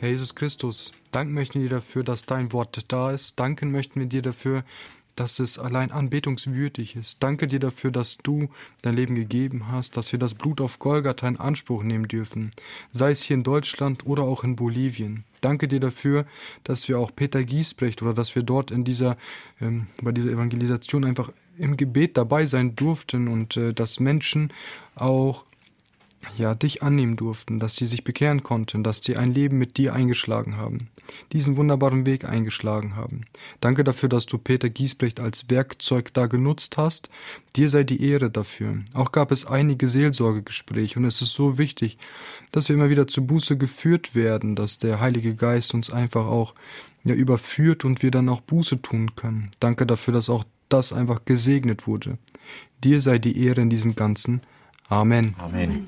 Herr Jesus Christus, danken möchten wir dir dafür, dass dein Wort da ist. Danken möchten wir dir dafür, dass es allein anbetungswürdig ist. Danke dir dafür, dass du dein Leben gegeben hast, dass wir das Blut auf Golgatha in Anspruch nehmen dürfen, sei es hier in Deutschland oder auch in Bolivien. Danke dir dafür, dass wir auch Peter Giesbrecht oder dass wir dort in bei dieser Evangelisation einfach im Gebet dabei sein durften und dass Menschen auch dich annehmen durften, dass sie sich bekehren konnten, dass sie ein Leben mit dir eingeschlagen haben, diesen wunderbaren Weg eingeschlagen haben. Danke dafür, dass du Peter Giesbrecht als Werkzeug da genutzt hast. Dir sei die Ehre dafür. Auch gab es einige Seelsorgegespräche und es ist so wichtig, dass wir immer wieder zu Buße geführt werden, dass der Heilige Geist uns einfach auch überführt und wir dann auch Buße tun können. Danke dafür, dass auch das einfach gesegnet wurde. Dir sei die Ehre in diesem Ganzen. Amen. Amen.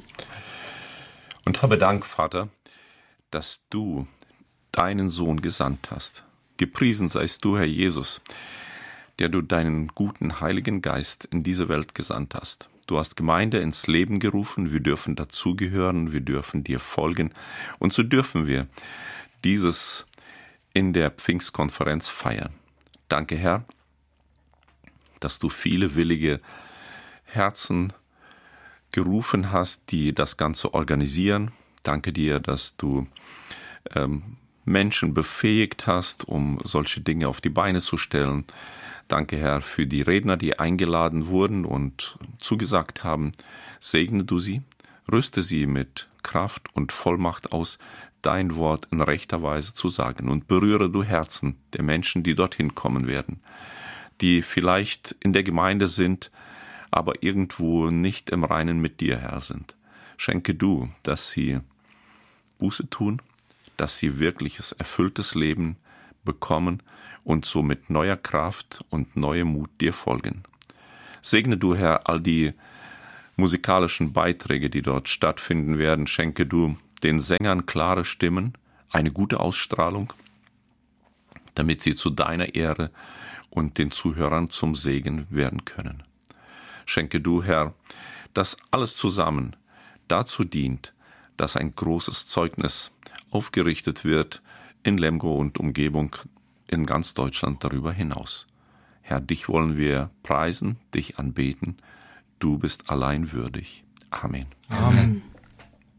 Und habe Dank, Vater, dass du deinen Sohn gesandt hast. Gepriesen seist du, Herr Jesus, der du deinen guten Heiligen Geist in diese Welt gesandt hast. Du hast Gemeinde ins Leben gerufen, wir dürfen dazugehören, wir dürfen dir folgen und so dürfen wir dieses in der Pfingstkonferenz feiern. Danke, Herr, dass du viele willige Herzen gerufen hast, die das Ganze organisieren. Danke dir, dass du Menschen befähigt hast, um solche Dinge auf die Beine zu stellen. Danke, Herr, für die Redner, die eingeladen wurden und zugesagt haben. Segne du sie, rüste sie mit Kraft und Vollmacht aus, dein Wort in rechter Weise zu sagen und berühre du Herzen der Menschen, die dorthin kommen werden, die vielleicht in der Gemeinde sind, aber irgendwo nicht im Reinen mit dir, Herr, sind. Schenke du, dass sie Buße tun, dass sie wirkliches, erfülltes Leben bekommen und so mit neuer Kraft und neuem Mut dir folgen. Segne du, Herr, all die musikalischen Beiträge, die dort stattfinden werden. Schenke du den Sängern klare Stimmen, eine gute Ausstrahlung, damit sie zu deiner Ehre und den Zuhörern zum Segen werden können. Schenke du, Herr, dass alles zusammen dazu dient, dass ein großes Zeugnis aufgerichtet wird in Lemgo und Umgebung in ganz Deutschland darüber hinaus. Herr, dich wollen wir preisen, dich anbeten. Du bist allein würdig. Amen. Amen.